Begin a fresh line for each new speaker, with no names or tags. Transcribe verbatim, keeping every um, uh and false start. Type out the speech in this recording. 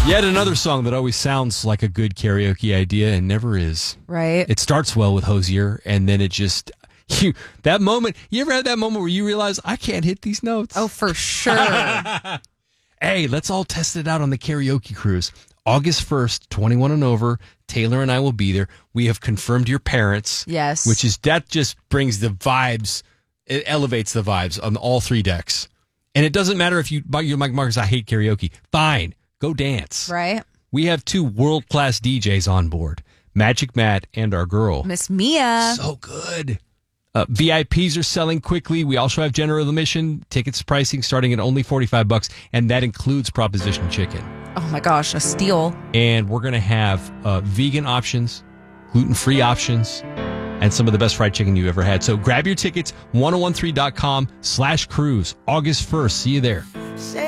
Yet another song that always sounds like a good karaoke idea and never is.
Right.
It starts well with Hosier, and then it just... You, that moment, you ever had that moment where you realize, I can't hit these notes?
Oh, for sure.
Hey, let's all test it out on the karaoke cruise. August first, twenty-one and over, Taylor and I will be there. We have confirmed your parents.
Yes.
Which is, that just brings the vibes, it elevates the vibes on all three decks. And it doesn't matter if you, you're like, Marcus, I hate karaoke. Fine, go dance.
Right.
We have two world-class D Js on board, Magic Matt and our girl.
Miss Mia.
So good. Uh, V I Ps are selling quickly. We also have general admission. Tickets pricing starting at only forty-five bucks, and that includes Proposition Chicken.
Oh my gosh, a steal.
And we're going to have uh, vegan options, gluten-free options, and some of the best fried chicken you've ever had. So grab your tickets, ten thirteen dot com slash cruise, August first. See you there.